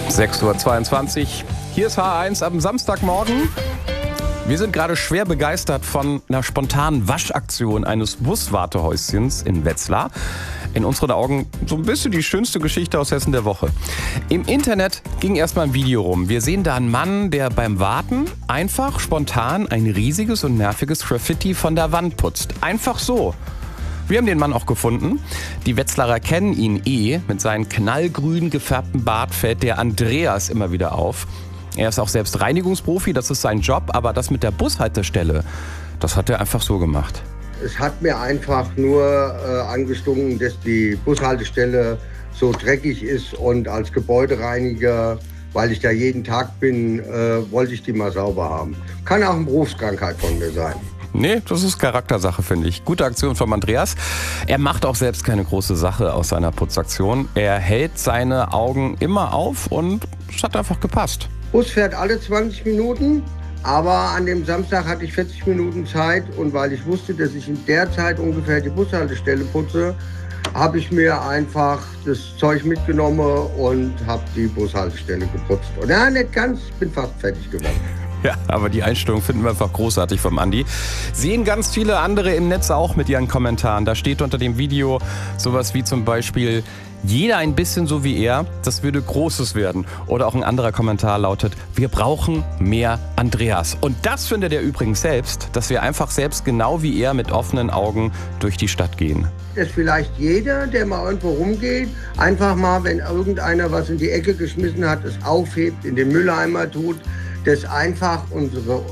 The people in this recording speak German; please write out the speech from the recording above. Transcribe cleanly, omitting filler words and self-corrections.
6:22 Uhr. Hier ist H1 am Samstagmorgen. Wir sind gerade schwer begeistert von einer spontanen Waschaktion eines Buswartehäuschens in Wetzlar. In unseren Augen so ein bisschen die schönste Geschichte aus Hessen der Woche. Im Internet ging erstmal ein Video rum. Wir sehen da einen Mann, der beim Warten einfach spontan ein riesiges und nerviges Graffiti von der Wand putzt. Einfach so. Wir haben den Mann auch gefunden. Die Wetzlarer kennen ihn Mit seinem knallgrün gefärbten Bart fällt der Andreas immer wieder auf. Er ist auch selbst Reinigungsprofi, das ist sein Job. Aber das mit der Bushaltestelle, das hat er einfach so gemacht. Es hat mir einfach nur angestunken, dass die Bushaltestelle so dreckig ist. Und als Gebäudereiniger, weil ich da jeden Tag bin, wollte ich die mal sauber haben. Kann auch eine Berufskrankheit von mir sein. Nee, das ist Charaktersache, finde ich. Gute Aktion von Andreas. Er macht auch selbst keine große Sache aus seiner Putzaktion. Er hält seine Augen immer auf und es hat einfach gepasst. Bus fährt alle 20 Minuten, aber an dem Samstag hatte ich 40 Minuten Zeit. Und weil ich wusste, dass ich in der Zeit ungefähr die Bushaltestelle putze, habe ich mir einfach das Zeug mitgenommen und habe die Bushaltestelle geputzt. Und ja, nicht ganz, ich bin fast fertig geworden. Ja, aber die Einstellung finden wir einfach großartig vom Andi. Sehen ganz viele andere im Netz auch mit ihren Kommentaren. Da steht unter dem Video sowas wie zum Beispiel: Jeder ein bisschen so wie er, das würde Großes werden. Oder auch ein anderer Kommentar lautet: Wir brauchen mehr Andreas. Und das findet er übrigens selbst, dass wir einfach selbst genau wie er mit offenen Augen durch die Stadt gehen. Dass vielleicht jeder, der mal irgendwo rumgeht, einfach mal, wenn irgendeiner was in die Ecke geschmissen hat, es aufhebt, in den Mülleimer tut, dass einfach unsere